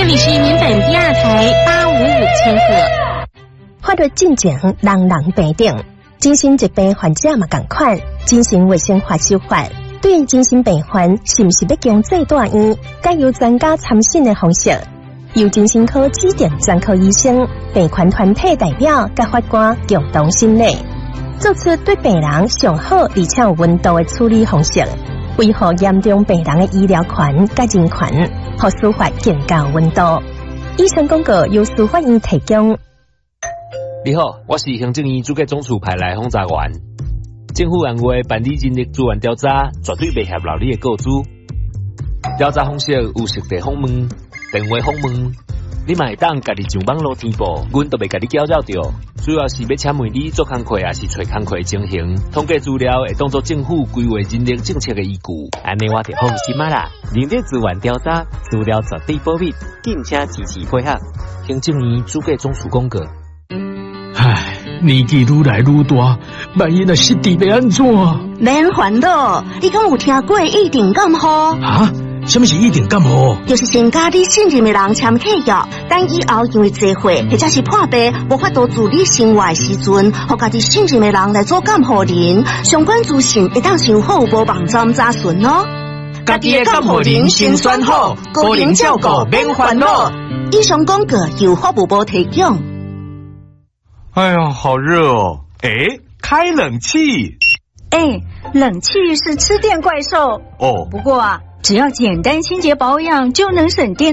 里是民本第二台855千赫。 法律进前，人人平等。精神疾病患者嘛同款，精神卫生法修法对精神病患是不是要强制住院，该由专家参审的方式，由精神科指定专科医生、病患团体代表甲法官共同审理，做出对病人上好而且有温度的处理方式，维护严重病人的医疗权甲人权，和司法更加有温度。以上广告由司法院提供。 你好，我是行政院主计总处派来轰查员。政府按月办理人力资源调查，绝对袂合劳你的告知。调查方式有实地访问、电话访问，你嘛会当家己上网络填报，阮都袂甲你搅扰着。主要是要请问你做工课，也是找工课情形，统计资料会当作政府规划人力政策的依据。 安尼我就放心啦。人力资源调查资料绝对保密，敬请支持配合。 行政院主计总处公告。 唉，年纪愈来愈大，万一若失智要安怎？ 免烦恼，你敢有听过一定感冒？ 啊？什么是一定感冒？ 就是先甲你信任的人签契约，等以后因为聚会或者是破病无法度自理生活的时阵，互家己信任的人来做监护人，相关资讯会当上好无网站查询哦。 家己的监护人先选好，个人照顾免烦恼。 以上广告由法务部提供。 哎呀，好热哦！哎，开冷气。 哎，冷气是吃电怪兽哦。 不过啊，只要简单清洁保养就能省电。